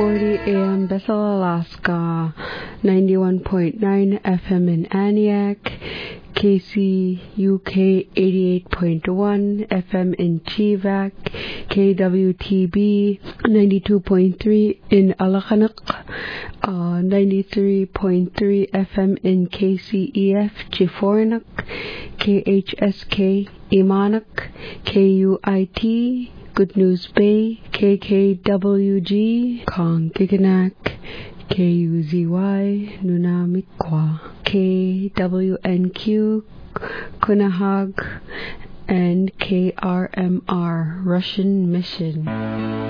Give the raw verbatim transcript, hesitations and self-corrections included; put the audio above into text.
forty A M Bethel, Alaska, ninety-one point nine F M in Aniak, K C U K eighty-eight point one F M in Chivak, K W T B ninety-two point three in Alakanak, uh, ninety-three point three F M in K C E F Chiforanak, K H S K Imanak, K U I T Good News Bay, K K W G Kongkiganak, K U Z Y Nunamikwa, K W N Q Kunahag, and K R M R Russian Mission.